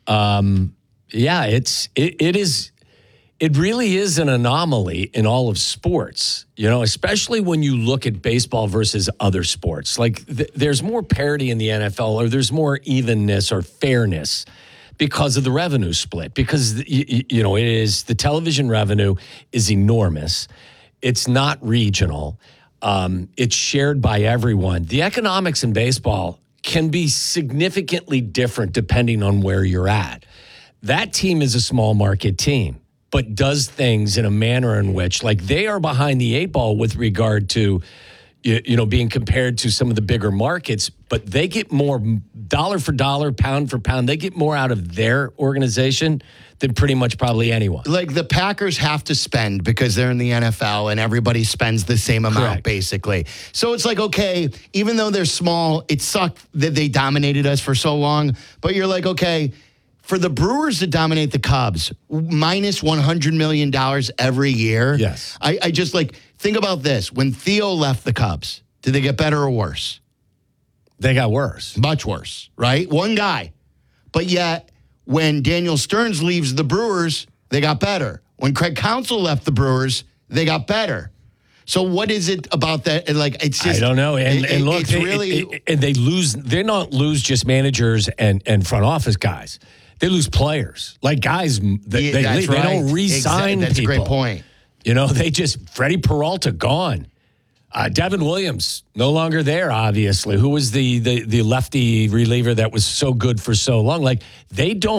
It really is an anomaly in all of sports, especially when you look at baseball versus other sports. Like there's more parity in the NFL, or there's more evenness or fairness because of the revenue split. Because it is, the television revenue is enormous. It's not regional. It's shared by everyone. The economics in baseball can be significantly different depending on where you're at. That team is a small market team, but does things in a manner in which, they are behind the 8 ball with regard to, being compared to some of the bigger markets, but they get more dollar for dollar, pound for pound. They get more out of their organization than pretty much probably anyone. Like the Packers have to spend because they're in the NFL and everybody spends the same amount, basically. So it's like, okay, even though they're small, it sucked that they dominated us for so long, but you're like, okay, for the Brewers to dominate the Cubs, minus $100 million every year. Yes. I just think about this. When Theo left the Cubs, did they get better or worse? They got worse. Much worse, right? One guy. But yet, when Daniel Stearns leaves the Brewers, they got better. When Craig Counsell left the Brewers, they got better. So what is it about that? It's just, I don't know. And look, it's really, they lose. They don't lose just managers and front office guys. They lose players, guys. They leave. Right. They don't re-sign That's people. a great point. They just Freddie Peralta gone. Devin Williams no longer there. Obviously, who was the lefty reliever that was so good for so long? They don't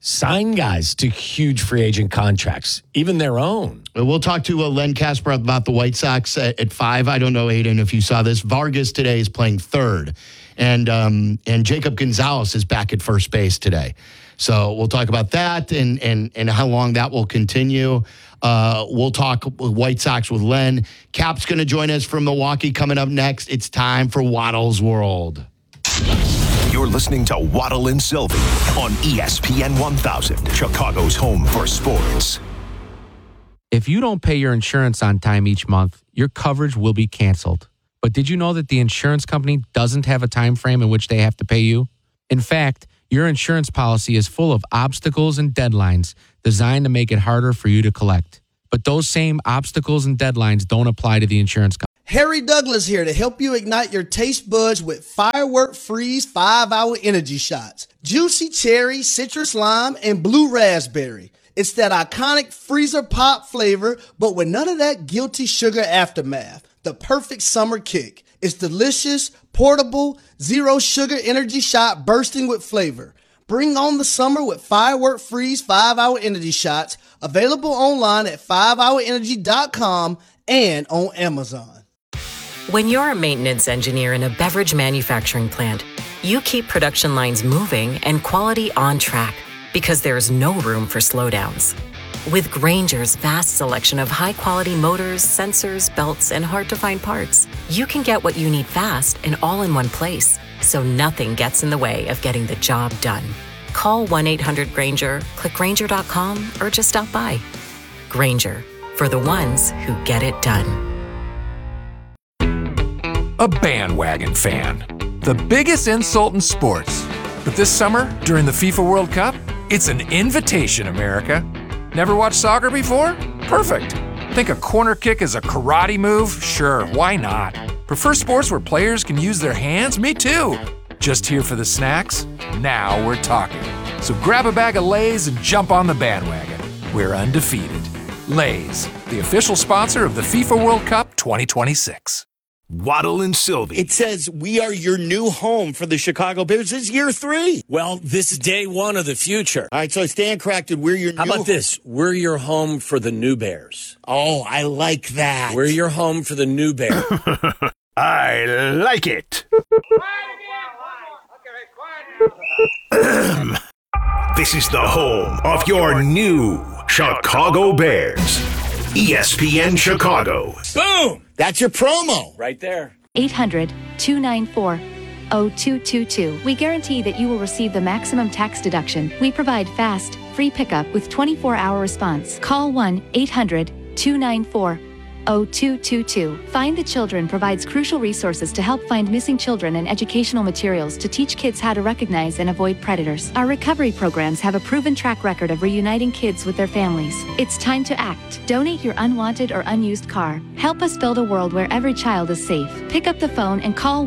sign guys to huge free agent contracts, even their own. We'll talk to Len Casper about the White Sox at 5. I don't know, Aiden, if you saw this. Vargas today is playing third, and Jacob Gonzalez is back at first base today. So we'll talk about that and how long that will continue. We'll talk White Sox with Len. Cap's going to join us from Milwaukee coming up next. It's time for Waddle's World. You're listening to Waddle and Sylvie on ESPN 1000, Chicago's home for sports. If you don't pay your insurance on time each month, your coverage will be canceled. But did you know that the insurance company doesn't have a time frame in which they have to pay you? In fact, your insurance policy is full of obstacles and deadlines designed to make it harder for you to collect. But those same obstacles and deadlines don't apply to the insurance company. Harry Douglas here to help you ignite your taste buds with Firework Freeze 5-Hour Energy Shots. Juicy cherry, citrus lime, and blue raspberry. It's that iconic freezer pop flavor, but with none of that guilty sugar aftermath. The perfect summer kick. It's delicious, portable, zero sugar energy shot bursting with flavor. Bring on the summer with Firework Freeze 5-Hour Energy Shots. Available online at 5hourenergy.com and on Amazon. When you're a maintenance engineer in a beverage manufacturing plant, you keep production lines moving and quality on track because there's no room for slowdowns. With Grainger's vast selection of high-quality motors, sensors, belts, and hard-to-find parts, you can get what you need fast and all in one place, so nothing gets in the way of getting the job done. Call 1-800-GRAINGER, click Grainger.com, or just stop by. Grainger, for the ones who get it done. A bandwagon fan. The biggest insult in sports. But this summer, during the FIFA World Cup, it's an invitation, America. Never watched soccer before? Perfect. Think a corner kick is a karate move? Sure, why not? Prefer sports where players can use their hands? Me too. Just here for the snacks? Now we're talking. So grab a bag of Lay's and jump on the bandwagon. We're undefeated. Lay's, the official sponsor of the FIFA World Cup 2026. Waddle and Sylvie. It says we are your new home for the Chicago Bears. This is year 3. Well, this is day 1 of the future. All right, so Stan corrected. We're your How new about this? We're your home for the new Bears. Oh, I like that. We're your home for the new Bears. I like it. This is the home of your new Chicago Bears. ESPN Chicago. Boom! That's your promo. Right there. 800-294-0222. We guarantee that you will receive the maximum tax deduction. We provide fast, free pickup with 24-hour response. Call 1-800-294-0222. Find the Children provides crucial resources to help find missing children and educational materials to teach kids how to recognize and avoid predators. Our recovery programs have a proven track record of reuniting kids with their families. It's time to act. Donate your unwanted or unused car. Help us build a world where every child is safe. Pick up the phone and call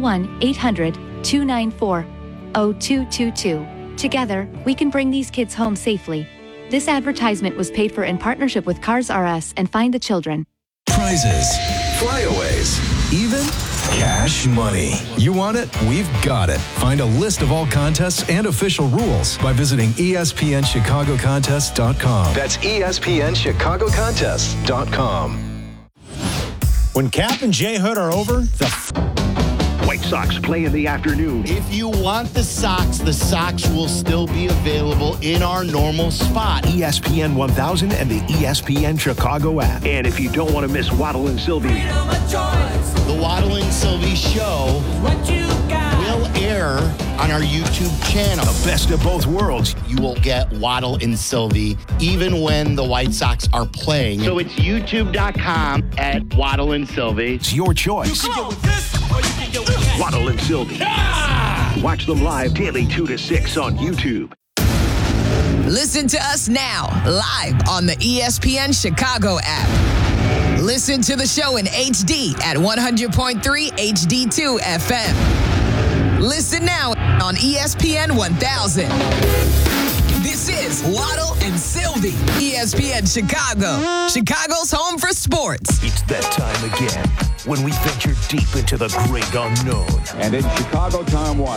1-800-294-0222. Together, we can bring these kids home safely. This advertisement was paid for in partnership with Cars R Us and Find the Children. Prizes, flyaways, even cash money. You want it? We've got it. Find a list of all contests and official rules by visiting ESPNChicagoContests.com. That's ESPNChicagoContests.com. When Cap and J Hood are over, the White Sox play in the afternoon. If you want the Sox will still be available in our normal spot. ESPN 1000 and the ESPN Chicago app. And if you don't want to miss Waddle and Sylvie, the Waddle and Sylvie show will air on our YouTube channel. The best of both worlds. You will get Waddle and Sylvie even when the White Sox are playing. So it's youtube.com at Waddle and Sylvie. It's your choice. Waddle and Sylvie. Watch them live daily 2 to 6 on YouTube. Listen to us now, live on the ESPN Chicago app. Listen to the show in HD at 100.3 HD2 FM. Listen now on ESPN 1000. This is Waddle and Sylvie, ESPN Chicago, Chicago's home for sports. It's that time again when we venture deep into the great unknown. And in Chicago, Tom Waddle.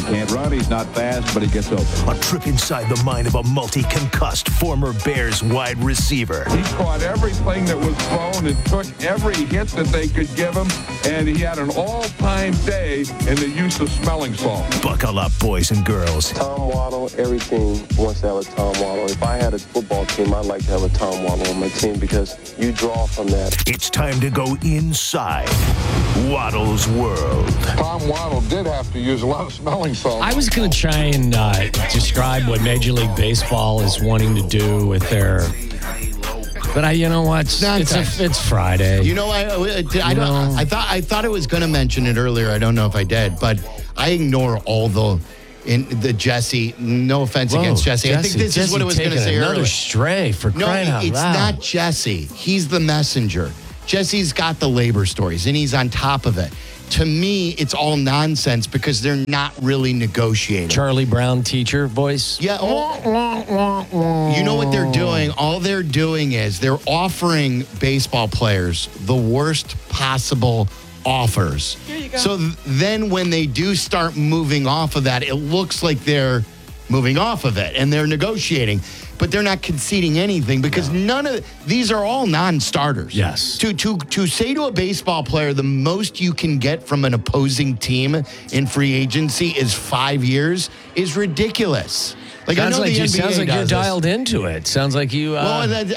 can't run, he's not fast, but he gets open. A trip inside the mind of a multi-concussed former Bears wide receiver. He caught everything that was thrown and took every hit that they could give him, and he had an all-time day in the use of smelling salt. Buckle up, boys and girls. Tom Waddle, every team wants to have a Tom Waddle. If I had a football team, I'd like to have a Tom Waddle on my team because you draw from that. It's time to go inside Waddle's world. Tom Waddle did have to use a lot of smelling salt. I was going to try and describe what Major League Baseball is wanting to do with their... But you know what? It's Friday. You know, I thought I was going to mention it earlier. I don't know if I did, but I ignore all the Jesse. No offense against Jesse. I think this is what I was going to say another earlier. Stray for crying out loud. It's not Jesse. He's the messenger. Jesse's got the labor stories, and he's on top of it. To me, it's all nonsense because they're not really negotiating. Charlie Brown teacher voice? Yeah. You know what they're doing? All they're doing is they're offering baseball players the worst possible offers. Here you go. So then when they do start moving off of that, it looks like they're moving off of it and they're negotiating. But they're not conceding anything because none of these are all non-starters. Yes. To say to a baseball player the most you can get from an opposing team in free agency is 5 years is ridiculous. Like sounds I know like the NBA sounds like you're does dialed this. into it. Sounds like you. Well,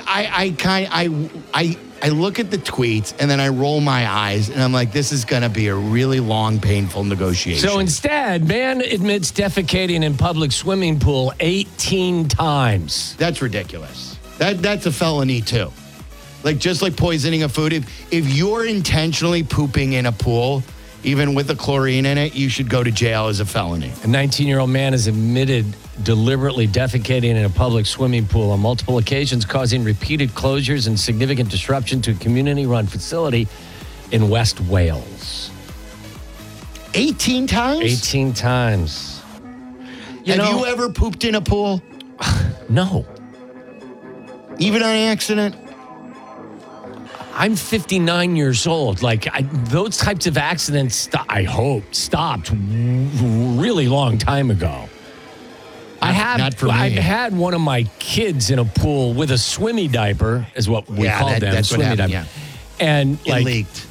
I look at the tweets and then I roll my eyes and I'm like, this is going to be a really long, painful negotiation. So instead, man admits defecating in public swimming pool 18 times. That's ridiculous. That's a felony too. Like just like poisoning a food. If you're intentionally pooping in a pool, even with the chlorine in it, you should go to jail as a felony. A 19-year-old man has admitted deliberately defecating in a public swimming pool on multiple occasions, causing repeated closures and significant disruption to a community-run facility in West Wales. 18 times? 18 times. Have you ever pooped in a pool? No. Even on accident? I'm 59 years old. Like, those types of accidents, I hope, stopped really long time ago. Not for me. I've had one of my kids in a pool with a swimmy diaper, is what we called them. That's swimmy what happened, diaper. And it leaked.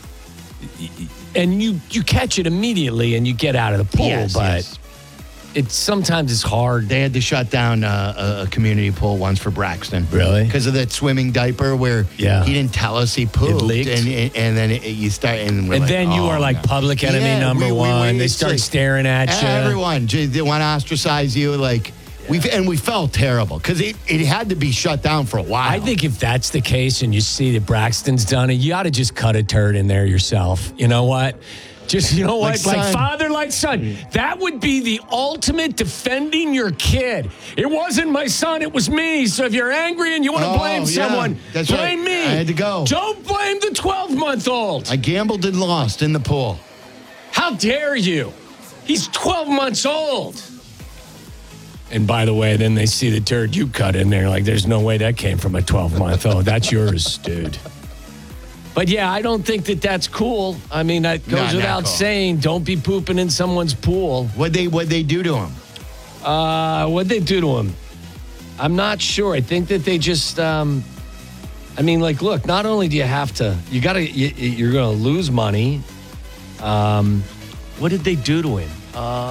And you catch it immediately and you get out of the pool, but it's sometimes it's hard. They had to shut down a community pool once for Braxton. Really? Because of that swimming diaper where he didn't tell us he pooped. It leaked. And then you start and then you are like public enemy number one. They start staring at you. Everyone, they want to ostracize you. Like we felt terrible because it had to be shut down for a while. I think if that's the case and you see that Braxton's done it, you ought to just cut a turd in there yourself. You know what? Just, you know what? Like father, like son. That would be the ultimate defending your kid. It wasn't my son, it was me. So if you're angry and you want to blame someone, blame me. I had to go. Don't blame the 12-month-old. I gambled and lost in the pool. How dare you? He's 12 months old. And by the way, then they see the turd you cut in there. Like, there's no way that came from a 12-month-old. That's yours, dude. But yeah, I don't think that that's cool. I mean, that goes without saying. Don't be pooping in someone's pool. What'd they do to him? What'd they do to him? I'm not sure. I think that they just. I mean, like, look. Not only do you have to, you're going to lose money. What did they do to him?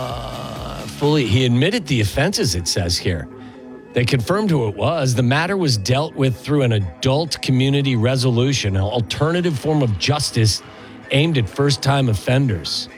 He admitted the offenses. It says here. They confirmed who it was. The matter was dealt with through an adult community resolution, an alternative form of justice aimed at first-time offenders.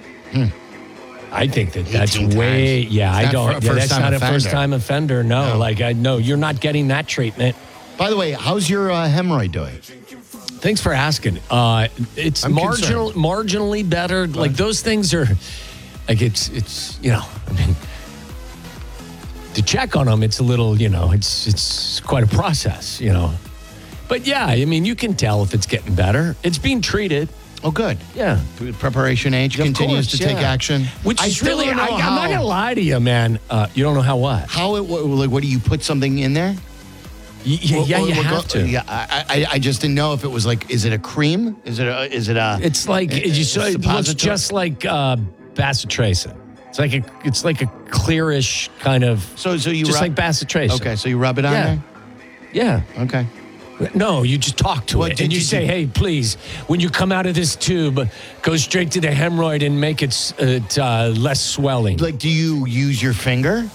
I think that's way. Yeah, I don't. That's not a first-time offender. No, no, you're not getting that treatment. By the way, how's your hemorrhoid doing? Thanks for asking. It's marginally better. Like those things are. Like it's I mean. To check on them, it's a little, it's quite a process, But yeah, I mean, you can tell if it's getting better. It's being treated. Oh, good. Yeah. Preparation H continues to take action. Which is really, I'm not going to lie to you, man. You don't know how what? What do you put something in there? You have to. Yeah, I just didn't know if it was like, is it a cream? Is it a? It's like, it looks just like bacitracin. It's like a clearish kind of. So you just like bacitracin. Okay, so you rub it on there? Yeah. Okay. No, you just talk to it and you say, "Hey, please, when you come out of this tube, go straight to the hemorrhoid and make it less swelling." Like, do you use your finger?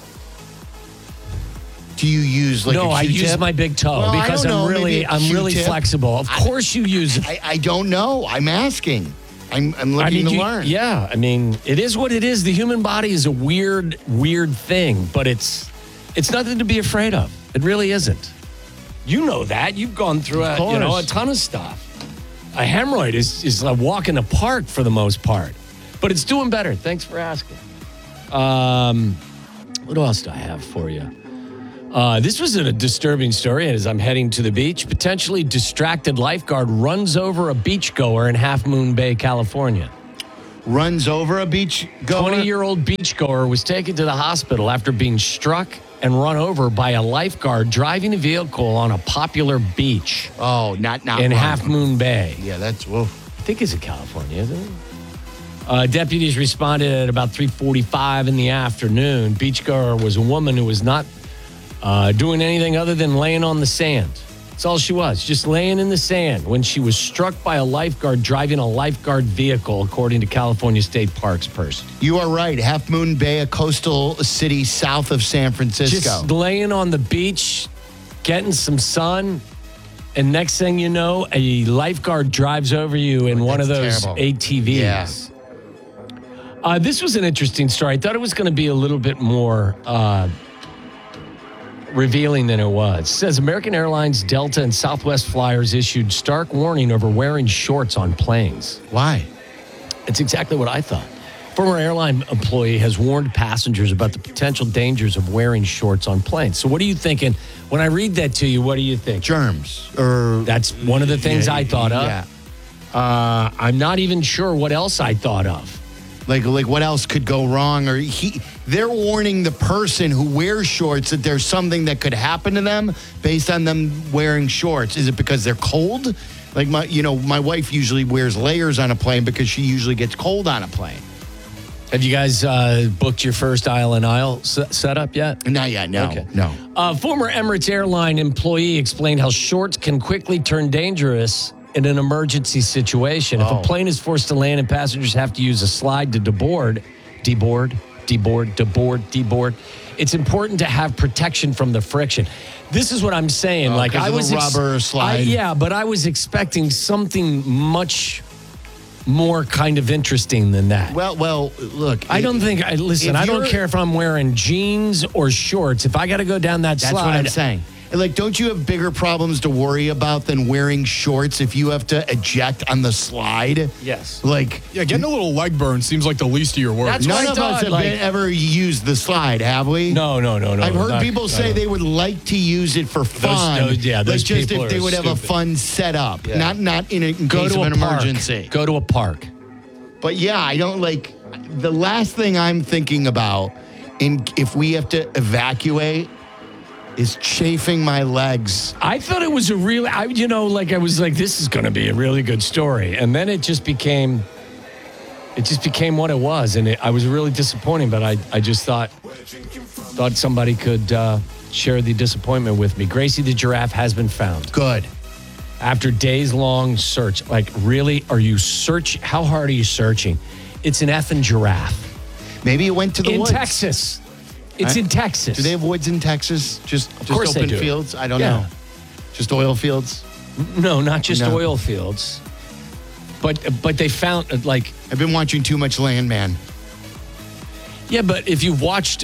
Do you use like no? a I Q-tip? use my big toe because I'm really flexible. Of course, you use it. I don't know. I'm asking. I'm looking to learn. Yeah, I mean, it is what it is. The human body is a weird thing, but it's nothing to be afraid of. It really isn't. You know that. You've gone through a ton of stuff. A hemorrhoid is a walk in the park for the most part. But it's doing better. Thanks for asking. What else do I have for you? This was a disturbing story. As I'm heading to the beach, potentially distracted lifeguard runs over a beachgoer in Half Moon Bay, California. Runs over a beachgoer? 20-year-old beachgoer was taken to the hospital after being struck and run over by a lifeguard driving a vehicle on a popular beach. Oh, not in Half Moon Bay. Yeah, that's whoa. I think it's in California, isn't it? Deputies responded at about 3:45 in the afternoon. Beachgoer was a woman who was not doing anything other than laying on the sand. That's all she was, just laying in the sand when she was struck by a lifeguard driving a lifeguard vehicle, according to California State Parks person. You are right. Half Moon Bay, a coastal city south of San Francisco. Just laying on the beach, getting some sun, and next thing you know, a lifeguard drives over you in one of those terrible. ATVs. Yeah. This was an interesting story. I thought it was going to be a little bit more revealing than it was. It says American Airlines, Delta, and Southwest Flyers issued stark warning over wearing shorts on planes. Why? It's exactly what I thought. Former airline employee has warned passengers about the potential dangers of wearing shorts on planes. So what are you thinking? When I read that to you, what do you think? Germs. That's one of the things I thought of. Yeah. I'm not even sure what else I thought of. Like what else could go wrong? Or they're warning the person who wears shorts that there's something that could happen to them based on them wearing shorts. Is it because they're cold? Like my wife usually wears layers on a plane because she usually gets cold on a plane. Have you guys booked your first aisle and aisle setup yet? Not yet, no. Okay. No. Former Emirates airline employee explained how shorts can quickly turn dangerous in an emergency situation. If a plane is forced to land and passengers have to use a slide to deboard, it's important to have protection from the friction. This is what I'm saying. Like I was rubber slide. But I was expecting something much more kind of interesting than that. Well, look. I don't think. Listen, I don't care if I'm wearing jeans or shorts. If I got to go down that slide, that's what I'm saying. Like, don't you have bigger problems to worry about than wearing shorts if you have to eject on the slide? Yes. Like, yeah, getting a little leg burn seems like the least of your worries. That's none of us have ever used the slide, have we? No. I've heard people say they would like to use it for fun. Those like just people if they are would have a stupid. fun setup, not in Go case to of an a park. emergency. Go to a park. But yeah, I don't like. The last thing I'm thinking about, if we have to evacuate, is chafing my legs. I thought it was I was like, this is going to be a really good story. And then it just became what it was. And I was really disappointed, but I just thought somebody could share the disappointment with me. Gracie the giraffe has been found. Good. After days-long search. Like, really? Are you searching? How hard are you searching? It's an effing giraffe. Maybe it went to the woods. In Texas. It's in Texas. Do they have woods in Texas? Just course open they do. fields? I don't know. Just oil fields? No, not just oil fields. But they found, I've been watching too much Landman. Yeah, but if you've watched,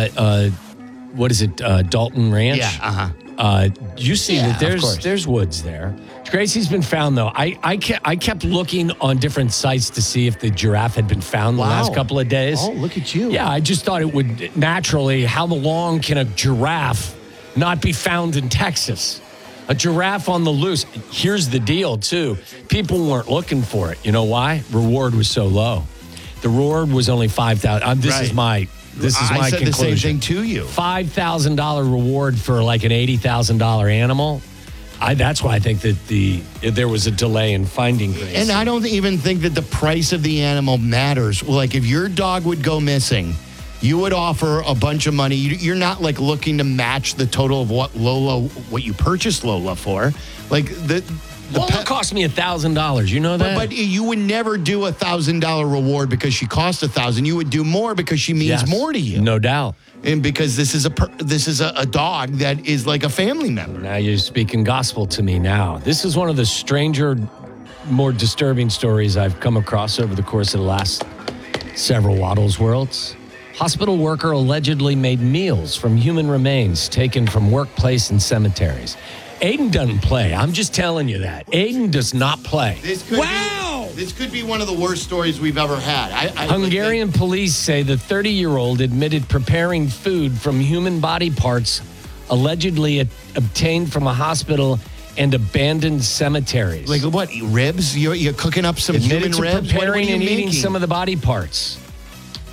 what is it, Dalton Ranch? Yeah, you see that there's woods there. Gracie's been found, though. I kept looking on different sites to see if the giraffe had been found the last couple of days. Oh, look at you. Yeah, I just thought it would naturally, how long can a giraffe not be found in Texas? A giraffe on the loose. Here's the deal, too. People weren't looking for it. You know why? Reward was so low. The reward was only $5,000. This is my I said conclusion. the same thing to you. $5,000 reward for like an $80,000 animal. That's why I think that there was a delay in finding Grace. And I don't even think that the price of the animal matters. Like if your dog would go missing, you would offer a bunch of money. You're not like looking to match the total of what you purchased Lola for. Like Lola cost me $1,000. You know that? But you would never do $1,000 reward because she cost $1,000. You would do more because she means more to you. No doubt. And because this is a dog that is like a family member. Now you're speaking gospel to me now. This is one of the stranger, more disturbing stories I've come across over the course of the last several Waddles Worlds. Hospital worker allegedly made meals from human remains taken from workplace and cemeteries. Aiden doesn't play. I'm just telling you that. Aiden does not play. This could be one of the worst stories we've ever had. Hungarian police say the 30-year-old admitted preparing food from human body parts allegedly obtained from a hospital and abandoned cemeteries. Like what? Ribs? You're cooking up some human ribs? Preparing and eating some of the body parts.